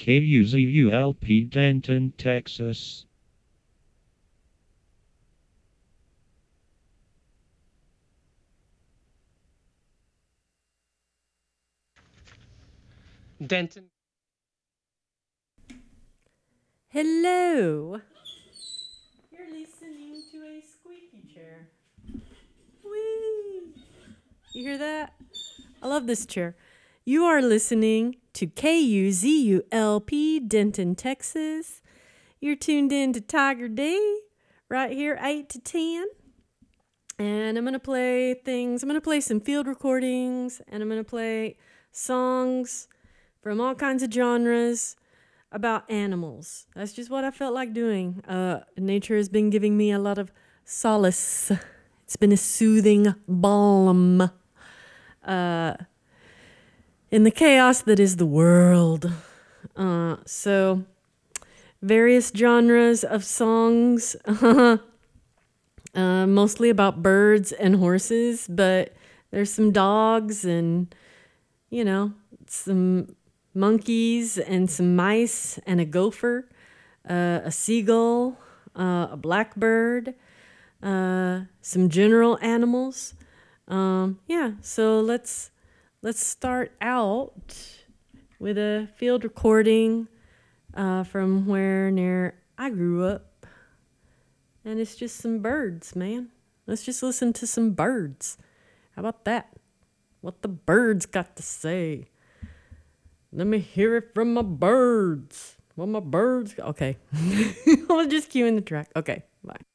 KUZULP Denton, Texas. Denton. Hello. You're listening to a squeaky chair. Whee! You hear that? I love this chair. You are listening to KUZULP Denton, Texas. You're tuned in to Tiger Day right here, 8 to 10. And I'm going to play things. I'm going to play some field recordings, and I'm going to play songs from all kinds of genres about animals. That's just what I felt like doing. Nature has been giving me a lot of solace. It's been a soothing balm in the chaos that is the world. So, various genres of songs, mostly about birds and horses, but there's some dogs and, some monkeys and some mice and a gopher, a seagull, a blackbird, some general animals. So let's start out with a field recording from where near I grew up, and it's just some birds, man. Let's just listen to some birds. How about that? What the birds got to say. Let me hear it from my birds. What my birds... Okay. I'll just cue in the track. Okay, bye.